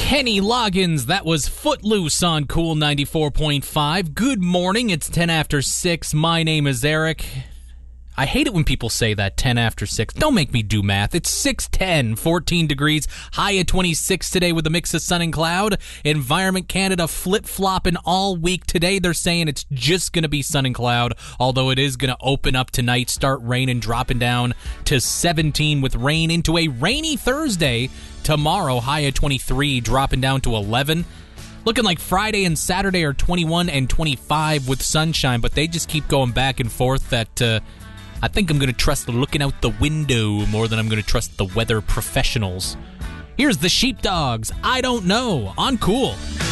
Kenny Loggins, that was Footloose on Cool 94.5. Good morning, it's 10 after 6. My name is Eric. I hate it when people say that, 10 after 6. Don't make me do math. It's 6:10, 14 degrees, high at 26 today with a mix of sun and cloud. Environment Canada flip-flopping all week today. They're saying it's just going to be sun and cloud, although it is going to open up tonight, start raining, dropping down to 17 with rain into a rainy Thursday. Tomorrow, high at 23, dropping down to 11. Looking like Friday and Saturday are 21 and 25 with sunshine, but they just keep going back and forth that... I think I'm going to trust looking out the window more than I'm going to trust the weather professionals. Here's the Sheepdogs, I Don't Know, on Cool.